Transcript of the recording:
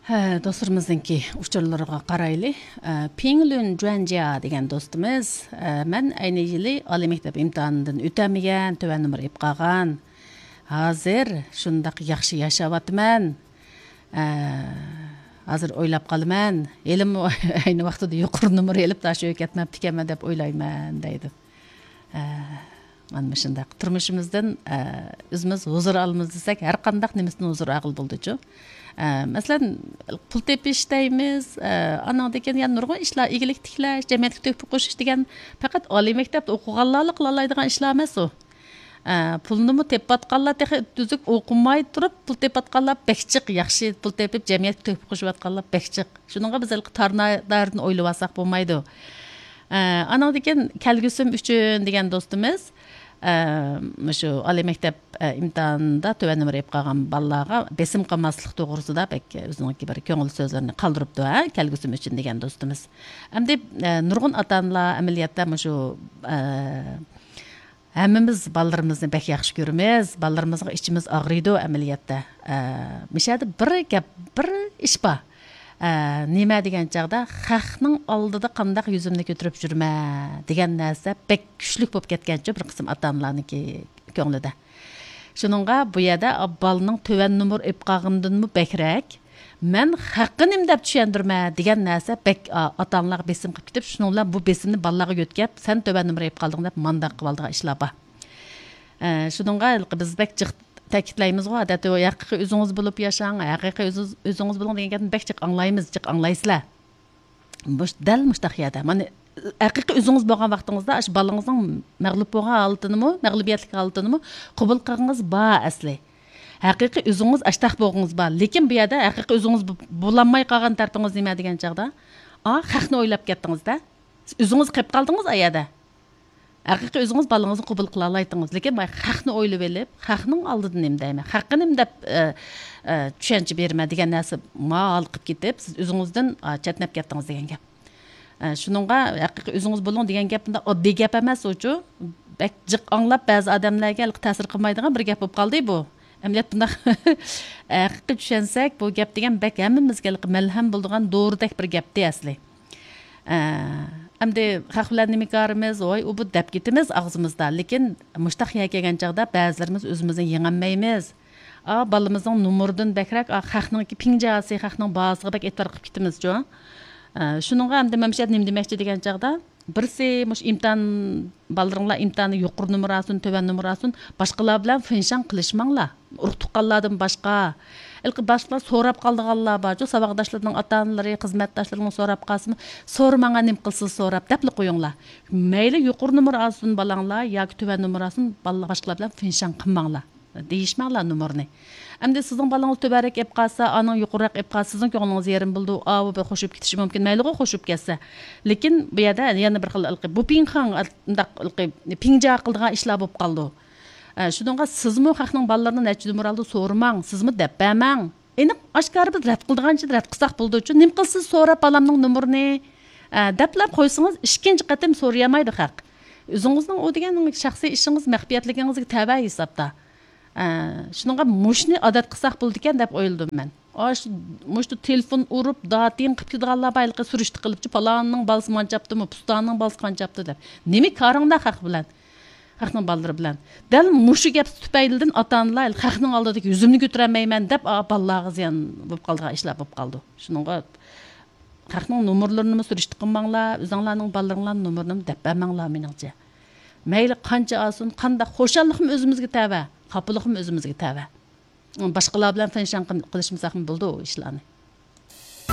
Dostlarımızdaki uçurlarına qaraylı. Pinglün Juanjia degan dostumuz, men ayni yili oliy maktab imtihonidan o'tamagan, töven numar ep qalgan. Hozir shundaq yaxshi yashayapman. Hozir o'ylab qolaman, elim ayni vaqtida yuqori numar elib tashlab ketmabdi ekanman deb o'ylayman deydi. Mana shundaq turmushimizdan o'zimiz huzur olamiz desak, har qanday nimasidan huzur aql bo'ldi-chu. Mesela pul tepiş deymiz, ana degen yani nurgun işler, iyilik tiklaş, cemiyetlik töküp koşuş degen fakat oliy mektepte okuganlarla kılalaydigan işler emas o. Pulunu mu tepip atqanlar düzük okumay turup pul tepip atqanlar bekçik, yaxşı pul tepip cemiyetlik töküp koşup atqanlar bekçik. Şununla biz tarnaylardan oylasak bolmaydı. Ana degen kelgüsüm üçün degen dostumuz şu oliy mektep imtihanında töven numar ep qalgan balalarga besim qalmaslik to'g'risida bek o'zining bir ko'ngil so'zlarini qoldiribdi, kelgusim uchun degan do'stimiz. Hamda nurg'un ota-onalar amaliyotda shu hammamiz balalarimizni bek yaxshi ko'ramiz, balalarimizga ichimiz og'riydi amaliyotda. Mishada bir ish bor. Nima degan chaqda xalqning oldida qandaq yuzimni ko'tarib yurma degan narsa bek kuchlik bo'lib ketgancha bir qism ota-onalarniki ko'nglida. Shuningga bu yerda balaning töven numar ep qolgandan bekrak men haqqini deb tushundirma degan narsa bek ota-onalar besim qilib ketib, shuningla bu besimni balalarga yo'tkab, sen töven numar ep qolding deb mandaq qilib oldigan ishlar bor. Shuningga biz bek ta'kidlaymiz o adati o haqiqiy o'zingiz bo'lib yashang, haqiqiy o'zingiz bo'ling degan gapni bek anglaymiz, anglaysizlar. Bu dal mushtaqiyada. Mana haqiqiy o'zingiz bo'lgan vaqtingizda ash balangizning mag'lub bo'lgan holatini, mag'lubiyatlik holatini qabul qilgangiz bor asli. Haqiqiy o'zingiz ashtaq bo'lgangiz bor, lekin bu yerda haqiqiy o'zingiz bo'lanmay qolgan tarpingiz nima degan chaqda? Xalqni o'ylab ketdingizda. O'zingiz qilib qoldingiz ayada. Haqiqiy o'zingiz balangizni qabul qila oladingiz, lekin men xalqni o'ylab elib, xalqning oldida nima deyman, haqqini deb tushuncha berma degan narsa mal qilib ketib, siz o'zingizdan chatnab ketdingiz degan gap. Shuningga haqiqiy o'zingiz bo'ling degan gap bunda oddiy gap emas o'chu. Bak jiq anglab ba'zi odamlarga ta'sir qilmaydigan bir gap bo'lib qoldi bu. Amaliyot bunda haqiqiy tushunsak, bu gap degan bak hammamizga malham bo'ladigan doğrudak bir gapdi asli. Hamda xalqlarni mikarimiz, u bu deb ketimiz og'zimizda, lekin mushtaq kelgan chaqda ba'zilarimiz o'zimizni yengolmaymiz. Balamizning numuridan bakrak xalqning pingjasi, xalqning bosiga bak e'tibor qilib ketimiz-ku. Shuningga hamda mamshat nim demoqchi degan chaqda birsi mush imtihon balaringlar imtihonni yuqori numarasin, töven numarasin boshqalar bilan finshan qilishmanglar. Urug' tuqqanlardan boshqa ilqi başlar so'rab qoldiganlar bor. Saboqdoshlarning ota-onalari, xizmatdoshlarining so'rab qolsin, so'ramanga nim qilsiz so'rab debli qo'yinglar. Mayli yuqori numar olsin balanglar yoki töven numar olsin, balalar boshqalar bilan finshan qilmanglar. Deyishmanglar numarni. Endi sizning balangiz töbarak ep qolsa, aning yuqoriroq ep qolsa, sizning ko'nglingiz yerim bo'ldi, bu qo'shib ketishi mumkin. Mayliga qo'shib ketsa. Lekin bu yerda yana bir xil ilqi bu pinxan undaq ilqi pingja qildigan ishlar bo'lib qoldi. Shuningga sizmi xalqning balalarini necha numar oldi so'ramang, sizmi deb bermang. Endi oshkor biz rad qildigancha rad qilsak bo'ldi-chu, nim qilsiz so'rab balamning numarini deplab qo'ysangiz ikkinchi qatim so'rayamaydi xalq. O'zingizning o degan shaxsiy ishingiz maxfiyatligingizga tava hisobda. Shuningga mushni odat qilsak bo'ldi ekan deb o'yladim men. Mushni telefon urib, datin qilib turganlar bayliqqa surishti qilibchi, palanning balasi manchapdimi, pustanning balasi qanchapdi deb. Nima qaringda xalq bilan? Xalqning balalari bilan. Dal mushu gap tufaylidan ota-onalar xalqning oldidagi yuzimni ko'tarmayman deb balalarga ziyon bo'lib qoldigan ishlar bo'lib qoldi. Shuningga xalqning nomerlarini surishti qilmanglar, o'zinglarning balalaringlarning nomerini deb bermanglar meningcha. Mayli qancha olsin, qanday xo'shallikmi o'zimizga tava, xafalikmi o'zimizga tava. Boshqalar bilan finshan qilishimizga bo'ldi o ishlarni.